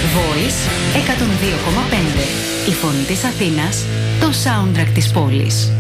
Voice 102,5. Η φωνή της Αθήνας, το soundtrack της πόλης.